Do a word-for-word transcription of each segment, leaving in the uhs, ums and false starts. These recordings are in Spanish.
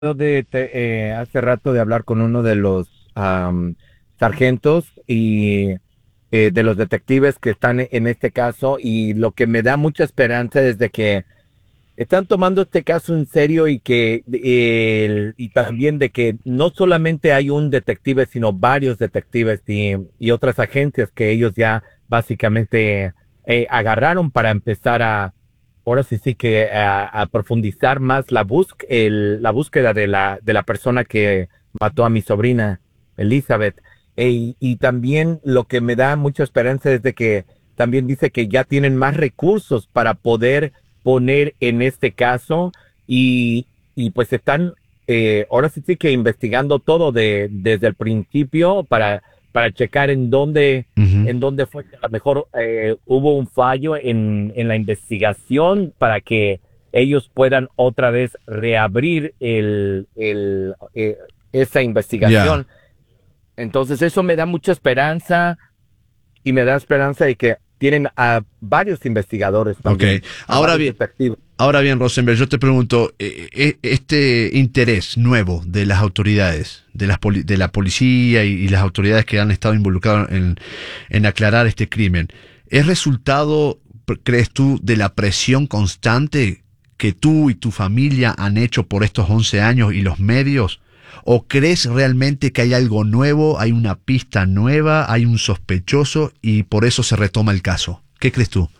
de te- eh, hace rato de hablar con uno de los am, sargentos y eh, de los detectives que están en este caso y lo que me da mucha esperanza es de que están tomando este caso en serio y que eh, el- y también de que no solamente hay un detective sino varios detectives y, y otras agencias que ellos ya básicamente eh, agarraron para empezar a ahora sí sí que a, a profundizar más la bus el, la búsqueda de la de la persona que mató a mi sobrina Elizabeth. E- y y también lo que me da mucha esperanza es de que también dice que ya tienen más recursos para poder poner en este caso y, y pues están eh, ahora sí, sí que investigando todo de, desde el principio para, para checar en dónde, Ujú. en dónde fue que a lo mejor eh, hubo un fallo en, en la investigación para que ellos puedan otra vez reabrir el, el, eh, esa Ya, investigación. Entonces eso me da mucha esperanza y me da esperanza de que tienen a varios investigadores ok. también, a Ahora varios bien, detectives. ahora bien, Rosenberg, yo te pregunto, eh, eh, este interés nuevo de las autoridades, de, las poli- de la policía y, y las autoridades que han estado involucradas en, en aclarar este crimen, ¿es resultado, p- crees tú, de la presión constante que tú y tu familia han hecho por estos once años y los medios? ¿O crees realmente que hay algo nuevo, hay una pista nueva, hay un sospechoso y por eso se retoma el caso? ¿Qué crees tú?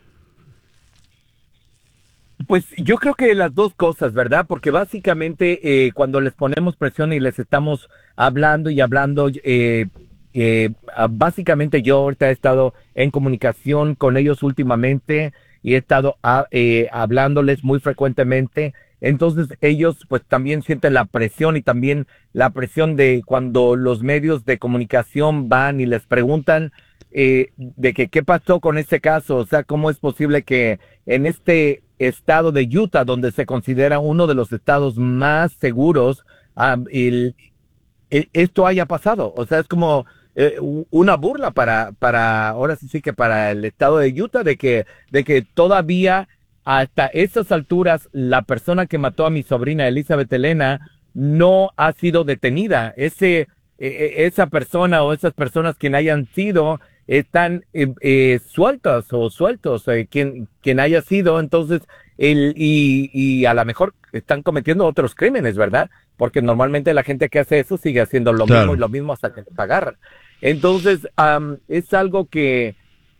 Pues yo creo que las dos cosas, ¿verdad? Porque básicamente eh, cuando les ponemos presión y les estamos hablando y hablando, eh, eh, ah, básicamente yo ahorita he estado en comunicación con ellos últimamente y he estado ah, eh, hablándoles muy frecuentemente. Entonces ellos pues también sienten la presión y también la presión de cuando los medios de comunicación van y les preguntan eh, de que qué pasó con este caso, o sea, cómo es posible que en este estado de Utah, donde se considera uno de los estados más seguros, um, el, el, esto haya pasado. O sea, es como eh, una burla para, para, ahora sí sí que para el estado de Utah, de que, de que todavía hasta esas alturas la persona que mató a mi sobrina Elizabeth Elena no ha sido detenida. Ese, eh, esa persona o esas personas quien hayan sido están eh, eh, sueltas o sueltos, eh, quien, quien haya sido, entonces, el, y, y a lo mejor están cometiendo otros crímenes, ¿verdad? Porque normalmente la gente que hace eso sigue haciendo lo mismo y Claro. lo mismo hasta que te agarran. Entonces, um, es algo que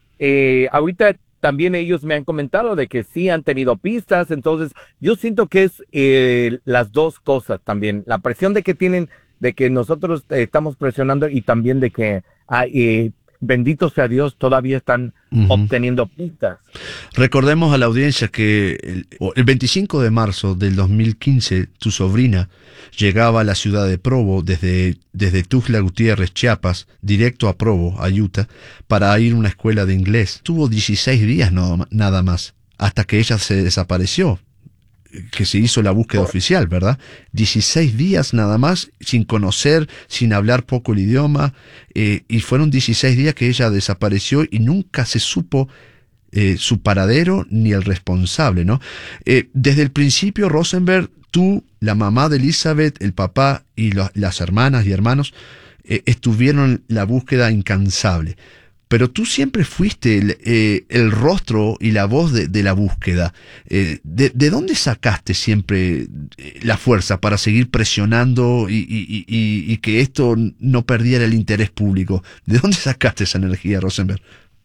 eh, ahorita también ellos me han comentado de que sí han tenido pistas, entonces yo siento que es eh, las dos cosas también, la presión de que tienen, de que nosotros eh, estamos presionando y también de que, ah, eh, bendito sea Dios, todavía están Ujú. obteniendo pistas. Recordemos a la audiencia que el, el veinticinco de marzo del dos mil quince tu sobrina llegaba a la ciudad de Provo desde, desde Tuxtla Gutiérrez, Chiapas, directo a Provo, a Utah, para ir a una escuela de inglés. Tuvo dieciséis días no, nada más, hasta que ella se desapareció, que se hizo la búsqueda oficial, ¿verdad? Dieciséis días nada más, sin conocer, sin hablar poco el idioma, eh, y fueron dieciséis días que ella desapareció y nunca se supo eh, su paradero ni el responsable, ¿no? Eh, desde el principio, Rosenberg, tú, la mamá de Elizabeth, el papá y lo- las hermanas y hermanos eh, estuvieron en la búsqueda incansable. Pero tú siempre fuiste el, eh, el rostro y la voz de, de la búsqueda. Eh, de, ¿De dónde sacaste siempre eh, la fuerza para seguir presionando y, y- y- y que esto no perdiera el interés público? ¿De dónde sacaste esa energía, Rosenberg?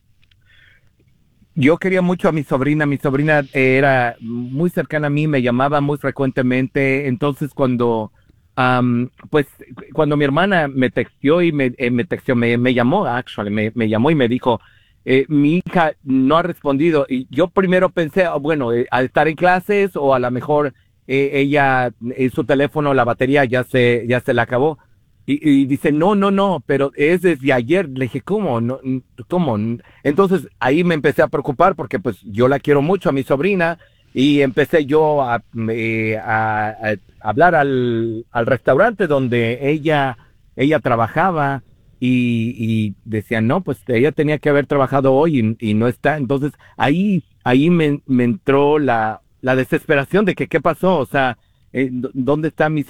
Yo quería mucho a mi sobrina, mi sobrina eh, era muy cercana a mí, me llamaba muy frecuentemente, entonces cuando, am, pues, cuando mi hermana me texteó y me, eh, me texteó, me, me llamó, actually, me, me llamó y me dijo, eh, mi hija no ha respondido, y yo primero pensé, ah, bueno, eh, al estar en clases o a lo mejor eh, ella, eh, su teléfono, la batería ya se, ya se le acabó. Y, y dice, no, no, no, pero es desde ayer. Le dije, ¿cómo? No, ¿cómo? Entonces ahí me empecé a preocupar porque pues yo la quiero mucho a mi sobrina y empecé yo a, eh, a, a hablar al, al restaurante donde ella, ella trabajaba y, y decía, no, pues ella tenía que haber trabajado hoy y, y no está. Entonces ahí, ahí me, me entró la, la desesperación de que qué pasó. O sea, eh, ¿dónde está mi